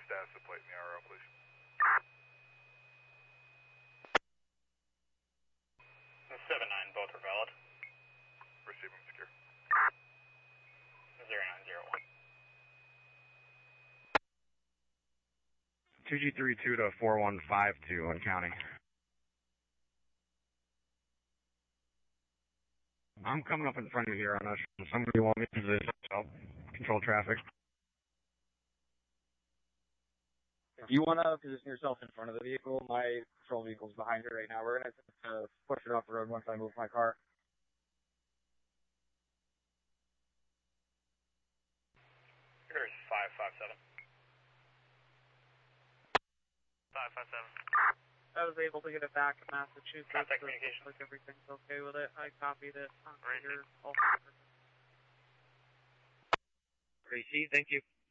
status of plate in the RO, please. The 7-9, both are valid. Receiving secure. 0901. 2G32 to 4152 on counting. I'm coming up in front of you here on us. Somebody want me to position, so control traffic. If you want to position yourself in front of the vehicle, my patrol vehicle's behind you right now. We're going to push it off the road once I move my car. Here's 557. 557. I was able to get it back to Massachusetts. Contact communication. Like everything's okay with it. I copied it on your Right. all. Gracie, thank you.